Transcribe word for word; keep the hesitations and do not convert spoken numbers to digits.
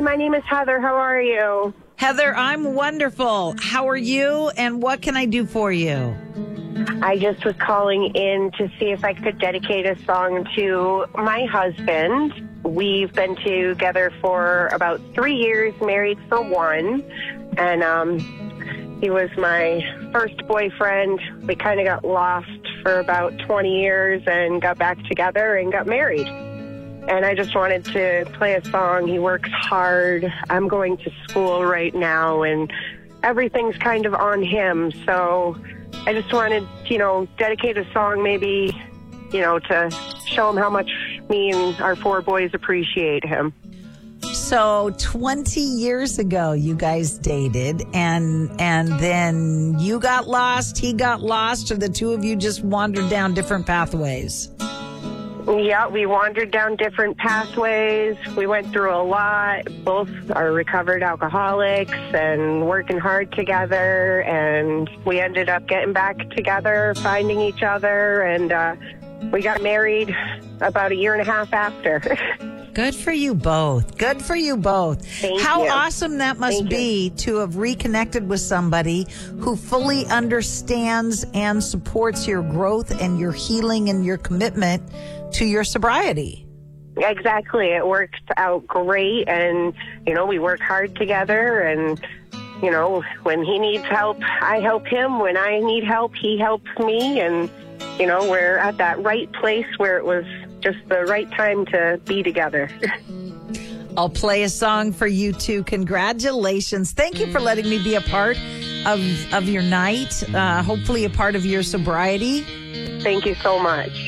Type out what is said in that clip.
my name is Heather. How are you? Heather, I'm wonderful. How are you, and what can I do for you? I just was calling in to see if I could dedicate a song to my husband. We've been together for about three years, married for one, and um, he was my first boyfriend. We kind of got lost for about twenty years and got back together and got married. And I just wanted to play a song. He works hard. I'm going to school right now, and everything's kind of on him. So I just wanted, you know, dedicate a song maybe, you know, to show him how much me and our four boys appreciate him. So twenty years ago, you guys dated, and and then you got lost, he got lost, or the two of you just wandered down different pathways? Yeah, we wandered down different pathways. We went through a lot. Both are recovered alcoholics and working hard together. And we ended up getting back together, finding each other. And uh, we got married about a year and a half after. Good for you both. Good for you both. Thank How you. awesome that must Thank be you. to have reconnected with somebody who fully understands and supports your growth and your healing and your commitment to your sobriety. Exactly. It worked out great. And, you know, we work hard together. And, you know, when he needs help, I help him. When I need help, he helps me. And, you know, we're at that right place where it was just the right time to be together. I'll play a song for you two. Congratulations. Thank you for letting me be a part of, of your night, uh, hopefully a part of your sobriety. Thank you so much.